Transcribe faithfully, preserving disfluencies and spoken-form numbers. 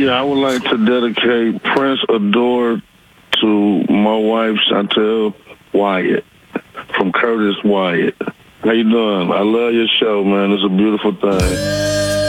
Yeah, I would like to dedicate Prince Adore to my wife, Chantel Wyatt, from Curtis Wyatt. How you doing? I love your show, man. It's a beautiful thing.